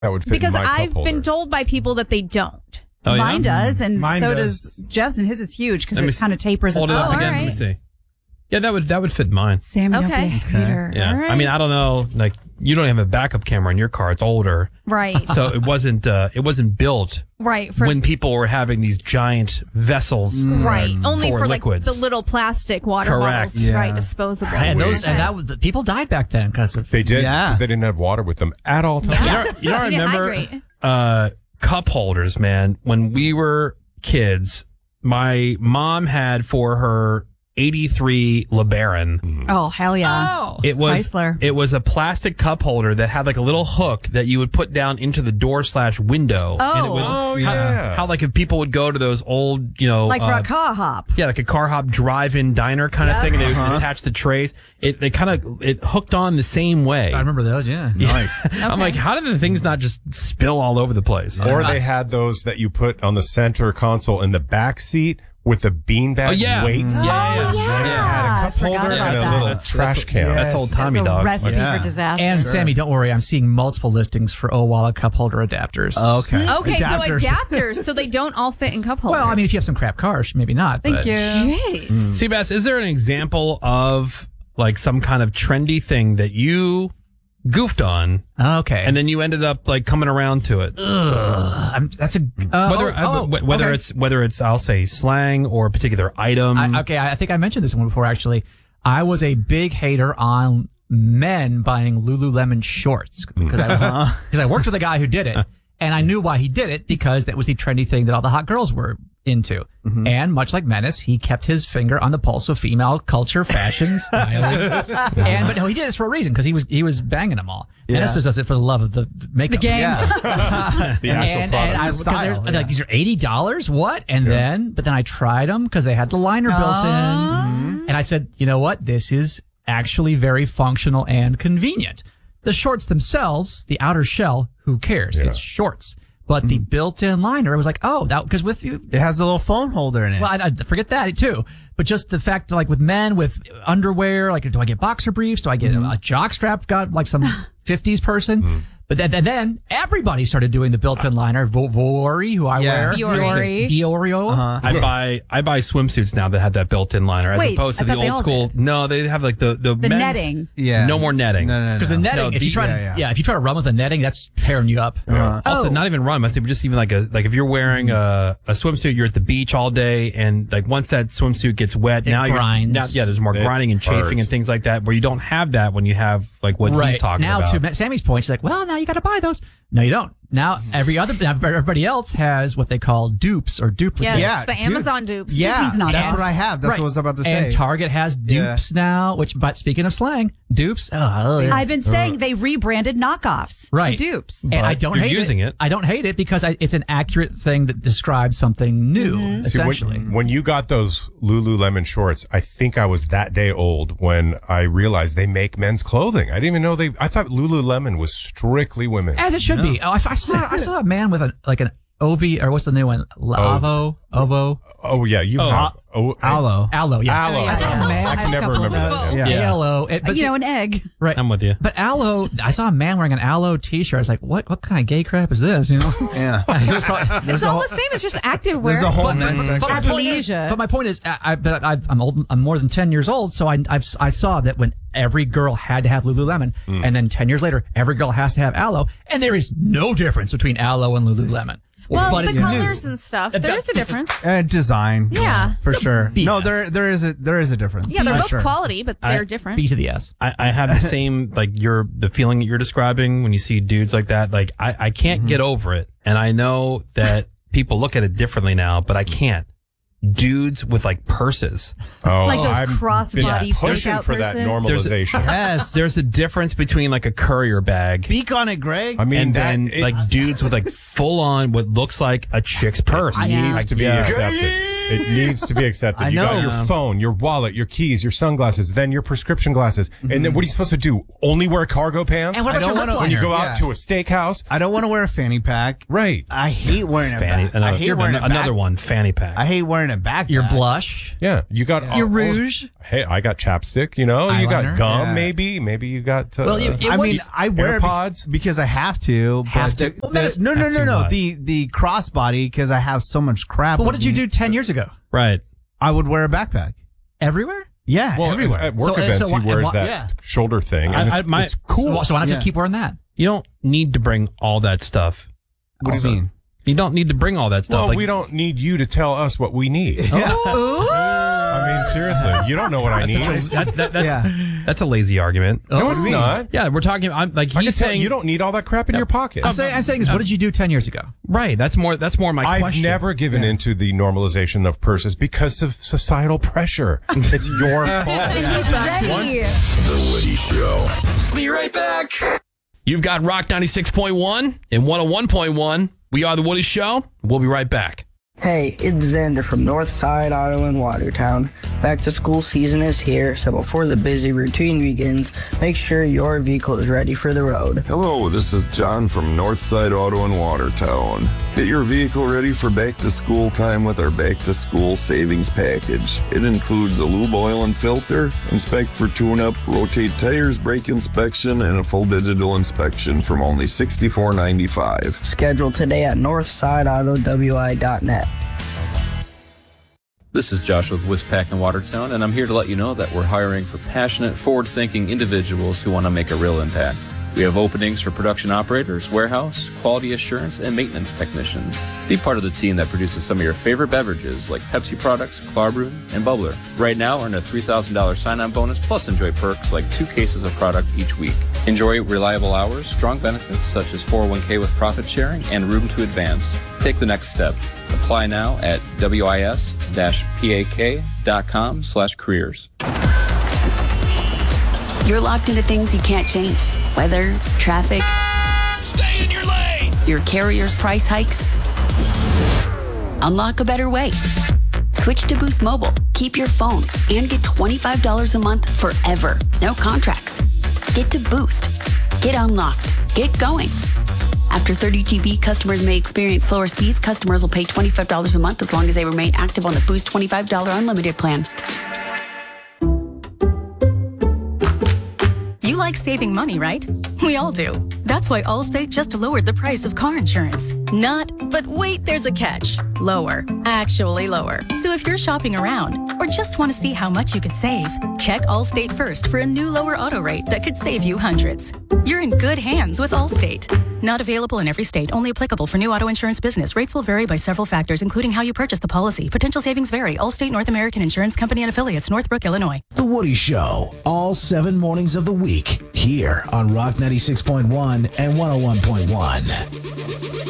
That would fit Because in my I've cup holder. been told by people that they don't. Oh, yeah? Mine does, and Mine so does. does Jeff's, and his is huge because Let me it kind of tapers. Hold it up Oh, again. all Let me right. see. Yeah, that would fit mine. Sammy, don't be a Okay. hater. Yeah. All right. I mean, I don't know. Like, you don't have a backup camera in your car. It's older. Right. So it wasn't built Right. when people were having these giant vessels. Right. Only for for liquids. Like the little plastic water Correct. bottles. Yeah. Right. Disposable. And those, Okay. and that was people died back then because of They did Yeah. because they didn't have water with them at all times. You know, I You didn't remember hydrate. cup holders, man. When we were kids, my mom had for her 83 LeBaron. Oh, hell yeah. Oh. It was Chrysler. it was a plastic cup holder that had like a little hook that you would put down into the door/window. Oh. And it would, Oh, yeah. How like if people would go to those old, Like for a car hop. yeah, like a car hop drive-in diner kind of thing, and they would attach the trays. It hooked on the same way. I remember those. Yeah. Nice. I'm like, how did the things not just spill all over the place? Or they had those that you put on the center console in the back seat with the beanbag Oh, yeah. weights. Yeah. It had a cup I forgot holder about and a that. little trash can. That's old That's Tommy a dog. recipe Yeah. for disaster. And Sammy, don't worry. I'm seeing multiple listings for Owala cup holder adapters. Okay. Okay, Adapters. so adapters, so they don't all fit in cup holders. Well, I mean, if you have some crap cars, maybe not. Thank but you. Jeez. Seabass, is there an example of like some kind of trendy thing that you goofed on Okay. and then you ended up like coming around to it? That's a Whether it's I'll say slang or a particular item. I think I mentioned this one before. Actually, I was a big hater on men buying Lululemon shorts because I worked with a guy who did it, and I knew why he did it because that was the trendy thing that all the hot girls were into. And much like Menace, he kept his finger on the pulse of female culture, fashion, styling. But no, he did this for a reason because he was banging them all. Menace just does it for the love of the makeup. The game. Yeah. The actual And product. I, The style, because yeah. like, these are $80. What? And then I tried them because they had the liner built in. And I said, you know what? This is actually very functional and convenient. The shorts themselves, the outer shell, who cares? It's shorts. But the built-in liner, I was like, oh, that because with you. It has a little phone holder in it. Well, I forget that too. But just the fact that, like, with men with underwear, like, do I get boxer briefs? Do I get a jock strap? Got like some 50s person. But then everybody started doing the built-in liner. Vori, who I wear. Fiore. Diorio. I buy swimsuits now that have that built-in liner as Wait, opposed to I the thought they old all school. did. No, they have like the men's, netting. Yeah. No more netting. No. Because the netting, No, if you try, if you try to run with the netting, that's tearing you up. Also, not even run. I say just even like if you're wearing a swimsuit, you're at the beach all day, and like once that swimsuit gets wet, It grinds. there's more It grinding and chafing burns. and things like that. Where you don't have that when you have like what he's talking now, about. to Sammy's point, she's like, well, now you got to buy those. No, you don't. Now everybody else has what they call dupes or duplicates. Yes, Yeah, the Amazon dupes. Yeah, means not that's off. what I have. That's what I was about to say. And Target has dupes now, but speaking of slang, dupes. I've been saying they rebranded knockoffs Right. to dupes. And I don't you're hate using it. I don't hate it because it's an accurate thing that describes something new, See, essentially. when you got those Lululemon shorts, I think I was that day old when I realized they make men's clothing. I didn't even know I thought Lululemon was strictly women. As it should be. Oh, I saw a man with an Ovi, or what's the new one? Ovo. Oh yeah, you have Aloe. Aloe, yeah. Aloe. I saw a man. I can never remember that. Yeah. Yeah. Aloe. An egg. Right. I'm with you. But aloe, I saw a man wearing an aloe t-shirt. I was like, what kind of gay crap is this? You know? Yeah. He was probably- It's all the same. It's just active wear. There's a whole men's section. but my point is, I'm old. I'm more than 10 years old, so I saw that when every girl had to have Lululemon, and then 10 years later, every girl has to have aloe, and there is no difference between aloe and Lululemon. Well, but the it's colors new. and stuff. There is a difference. Design. Yeah. For sure. BS. No, there is a difference. Yeah, they're For both sure. quality, but they're different. B to the S. I have the same like the feeling that you're describing when you see dudes like that. Like I can't get over it, and I know that people look at it differently now, but I can't. Dudes with like purses. Oh, Like those I've crossbody been pushing fake-out for that purses. normalization. Yes. There's a difference between like a courier bag Speak on it, Greg. I mean, and then like dudes with like full on what looks like a chick's purse. It needs to be accepted. It needs to be accepted. I You got know. your phone, your wallet, your keys, your sunglasses, then your prescription glasses. And then what are you supposed to do? Only wear cargo pants? And what about I your don't lip wanna- when you liner? go out Yeah. to a steakhouse? I don't want to wear a fanny pack. Right. I hate wearing Fanny, I hate wearing another one, fanny pack. I hate wearing a backpack. Your blush. Yeah. You got Your rouge. Hey, I got chapstick, you know, you got Eyeliner? gum, Yeah. maybe you got, Well, I mean, I wear it AirPods. because I have to. Have but to? No. Have to what? The crossbody because I have so much crap. But what with did you me. do 10 years ago? Right. I would wear a backpack. Everywhere? Yeah, Well, everywhere. at work So- events, so he what- wears what- that yeah. shoulder thing, and it's cool. So why not just Yeah. keep wearing that? You don't need to bring all that stuff. What do you mean? You don't need to bring all that stuff. Well, we don't need you to tell us what we need. I mean, seriously, you don't know what I need. That's a lazy argument. No, it's not. Yeah, we're talking. I'm like I can he's tell saying you don't need all that crap in your pocket. I'm saying is, what did you do 10 years ago? right. That's more my I've question. never given into the normalization of purses because of societal pressure. It's your fault. The Woody Show. Be right back. You've got Rock 96.1 and 101.1. We are The Woody Show. We'll be right back. Hey, it's Xander from Northside Auto in Watertown. Back to school season is here, so before the busy routine begins, make sure your vehicle is ready for the road. Hello, this is John from Northside Auto in Watertown. Get your vehicle ready for back to school time with our back to school savings package. It includes a lube oil and filter, inspect for tune-up, rotate tires, brake inspection, and a full digital inspection from only $64.95. Schedule today at northsideautowi.net. This is Josh with Wispack in Watertown, and I'm here to let you know that we're hiring for passionate, forward-thinking individuals who want to make a real impact. We have openings for production operators, warehouse, quality assurance, and maintenance technicians. Be part of the team that produces some of your favorite beverages like Pepsi products, Klarbrun, and Bubbler. Right now, earn a $3,000 sign-on bonus plus enjoy perks like 2 cases of product each week. Enjoy reliable hours, strong benefits such as 401k with profit sharing, and room to advance. Take the next step. Apply now at wis-pak.com/careers. You're locked into things you can't change. Weather, traffic. Stay in your lane. Your carrier's price hikes. Unlock a better way. Switch to Boost Mobile. Keep your phone and get $25 a month forever. No contracts. Get to Boost. Get unlocked. Get going. After 30 GB, customers may experience slower speeds. Customers will pay $25 a month as long as they remain active on the Boost $25 unlimited plan. You like saving money, right? We all do. That's why Allstate just lowered the price of car insurance. Not, but wait, there's a catch. Lower. Actually lower. So if you're shopping around or just want to see how much you could save, check Allstate first for a new lower auto rate that could save you hundreds. You're in good hands with Allstate. Not available in every state. Only applicable for new auto insurance business. Rates will vary by several factors, including how you purchase the policy. Potential savings vary. Allstate North American Insurance Company and affiliates, Northbrook, Illinois. The Woody Show, all 7 mornings of the week, here on Rock 96.1 and 101.1.